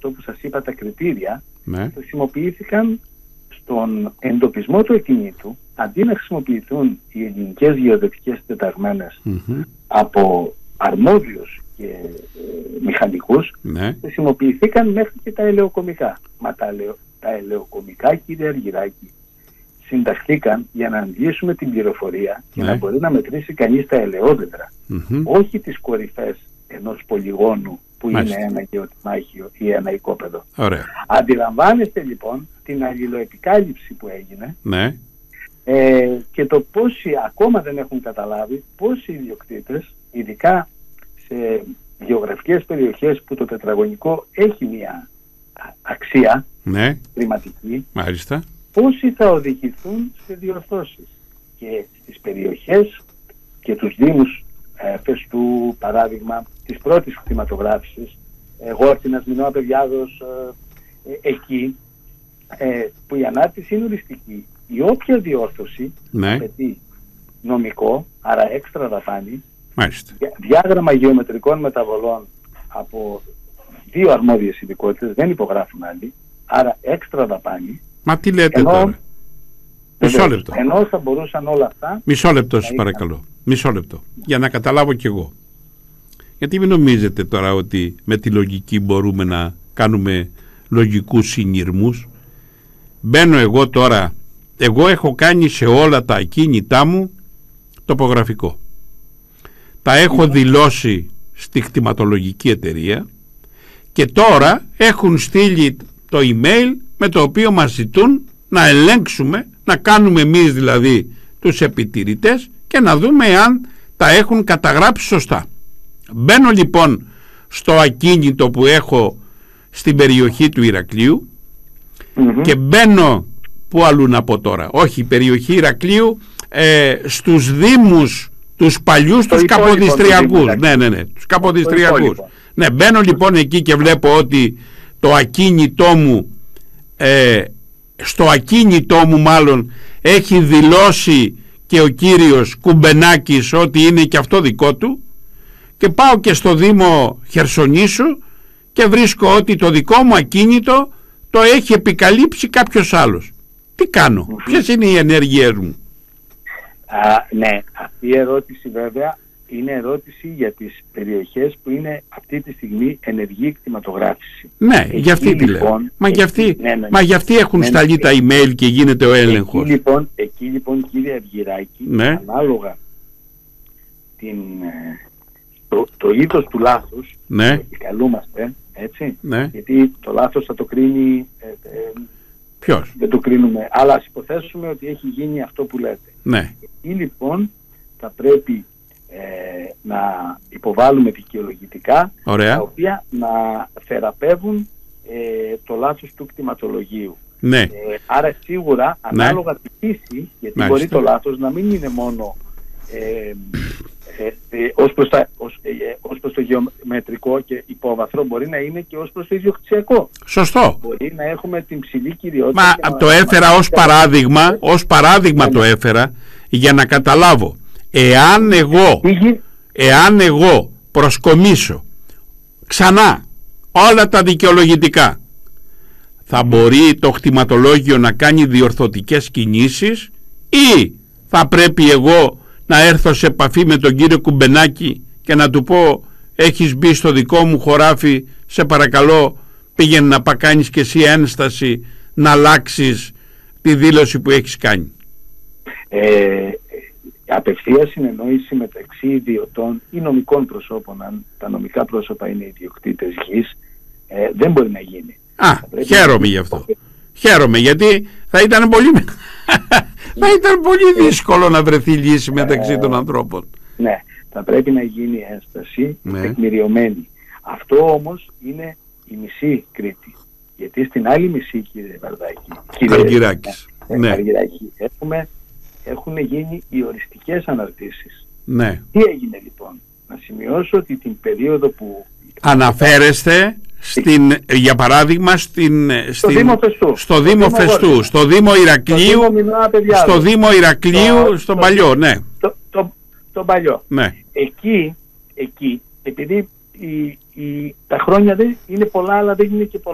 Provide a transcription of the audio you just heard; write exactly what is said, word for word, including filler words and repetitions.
αυτό που σας είπα, τα κριτήρια, ναι. χρησιμοποιήθηκαν στον εντοπισμό του ακινήτου, αντί να χρησιμοποιηθούν οι ελληνικές γεωδετικές τεταγμένες mm-hmm. από αρμόδιους και ε, μηχανικούς, ναι. χρησιμοποιηθήκαν μέχρι και τα ελαιοκομικά. Μα τα, ελαιο, τα ελαιοκομικά, κύριε Αργυράκη, συνταχθήκαν για να αντλήσουμε την πληροφορία και ναι. να μπορεί να μετρήσει κανείς τα ελαιόδεντρα, mm-hmm. όχι τις κορυφές ενός πολυγόνου που Μάλιστα. είναι ένα γεωτιμάχιο ή ένα οικόπεδο. Ωραία. Αντιλαμβάνεστε λοιπόν την αλληλοεπικάλυψη που έγινε, ναι. ε, και το πόσοι ακόμα δεν έχουν καταλάβει, πόσοι ιδιοκτήτες, ειδικά σε γεωγραφικές περιοχές που το τετραγωνικό έχει μια αξία ναι. χρηματική, Μάλιστα. πόσοι θα οδηγηθούν σε διορθώσεις. Και στις περιοχές και τους δήμους, ε, φεστού, παράδειγμα, της πρώτης χρηματογράφησης, Γόρτινας, Μινώα, Παιδιάδος, ε, ε, εκεί, ε, που η ανάρτηση είναι οριστική. Η όποια διόρθωση ναι. απαιτεί νομικό, άρα έξτρα δαπάνη, Μάλιστα. διάγραμμα γεωμετρικών μεταβολών από δύο αρμόδιες ειδικότητες, δεν υπογράφουν άλλοι, άρα έξτρα δαπάνη. Μα τι λέτε ενώ, τώρα. Μισό λεπτό. Ενώ θα μπορούσαν όλα αυτά. Μισό λεπτό σας παρακαλώ. Μισό λεπτό. Για να καταλάβω κι εγώ. Γιατί μην νομίζετε τώρα ότι με τη λογική μπορούμε να κάνουμε λογικούς συνειρμούς. Μπαίνω εγώ τώρα, εγώ έχω κάνει σε όλα τα ακίνητά μου τοπογραφικό. Τα έχω δηλώσει στη κτηματολογική εταιρεία και τώρα έχουν στείλει το email με το οποίο μας ζητούν να ελέγξουμε, να κάνουμε εμείς δηλαδή τους επιτηρητές και να δούμε αν τα έχουν καταγράψει σωστά. Μπαίνω λοιπόν στο ακίνητο που έχω στην περιοχή του Ηρακλείου mm-hmm. και μπαίνω, που αλλού να πω τώρα, όχι, η περιοχή Ηρακλείου, ε, στους δήμους τους παλιούς, τους Καποδιστριακούς. Ναι, ναι, ναι, τους Καποδιστριακούς. Ναι, μπαίνω λοιπόν εκεί και βλέπω ότι το ακίνητό μου, ε, στο ακίνητό μου μάλλον έχει δηλώσει και ο κύριος Κουμπενάκης ότι είναι και αυτό δικό του, και πάω και στο Δήμο Χερσονήσου και βρίσκω ότι το δικό μου ακίνητο το έχει επικαλύψει κάποιος άλλος. Τι κάνω, mm-hmm. ποιες είναι οι ενέργειές μου? Α, ναι, αυτή η ερώτηση βέβαια είναι ερώτηση για τις περιοχές που είναι αυτή τη στιγμή ενεργή κτηματογράφηση. Ναι, για αυτή τη λοιπόν, λέω. Μα για αυτή, ναι, ναι, μα για αυτή έχουν ναι, σταλεί ναι, τα email και γίνεται ο έλεγχος. Εκεί λοιπόν, εκεί, λοιπόν κύριε Αργυράκη, ναι. ανάλογα την, το, το είδος του λάθους, ναι. επικαλούμαστε, έτσι, ναι. γιατί το λάθος θα το κρίνει... Ε, ε, Ποιος? Δεν το κρίνουμε, αλλά ας υποθέσουμε ότι έχει γίνει αυτό που λέτε. Ναι. Εκεί λοιπόν θα πρέπει ε, να υποβάλουμε δικαιολογητικά, ωραία. τα οποία να θεραπεύουν ε, το λάθος του κτηματολογίου. Ναι. Ε, άρα σίγουρα ανάλογα ναι. τη φύση, γιατί Μάλιστα. μπορεί το λάθος να μην είναι μόνο ε, ε, ε, ως, προς τα, ως, ε, ως προς το γεωμετρικό και υπόβαθρο, μπορεί να είναι και ως προς το ιδιοκτησιακό. Σωστό. Μπορεί να έχουμε την ψηλή κυριότητα. Μα να... το έφερα ως παράδειγμα, ως παράδειγμα ναι. το έφερα για να καταλάβω. Εάν εγώ, εάν εγώ προσκομίσω ξανά όλα τα δικαιολογητικά, θα μπορεί το κτηματολόγιο να κάνει διορθωτικές κινήσεις ή θα πρέπει εγώ να έρθω σε επαφή με τον κύριο Κουμπενάκη και να του πω, έχεις μπει στο δικό μου χωράφι, σε παρακαλώ πήγαινε να κάνεις και εσύ ένσταση να αλλάξεις τη δήλωση που έχεις κάνει? Ε, απευθεία συνεννόηση μεταξύ ιδιωτών ή νομικών προσώπων, αν τα νομικά πρόσωπα είναι ιδιοκτήτες γης, ε, δεν μπορεί να γίνει. Α, χαίρομαι να... γι' αυτό. Χαίρομαι, γιατί θα ήταν πολύ, θα ήταν πολύ δύσκολο να βρεθεί λύση μεταξύ ε, των ανθρώπων. Ναι, θα πρέπει να γίνει ένσταση ναι. τεκμηριωμένη. Αυτό όμως είναι η μισή Κρήτη. Γιατί στην άλλη μισή, κύριε Βαρδάκη, Αργυράκης, ναι, ναι. Αργυράκη, έχουμε, έχουν γίνει οι οριστικές αναρτήσεις. Ναι. Τι έγινε λοιπόν? Να σημειώσω ότι την περίοδο που αναφέρεστε στην, για παράδειγμα στην, στο στην, Δήμο Φεστού, στο Δήμο Φεστού, στο Δήμο Ηρακλείου, στο Δήμο Ηρακλείου, στον παλιό, ναι. Το, το, το παλιό. Ναι. Εκεί, εκεί, επειδή η, η, τα χρόνια δεν είναι πολλά, αλλά δεν είναι και πολλά.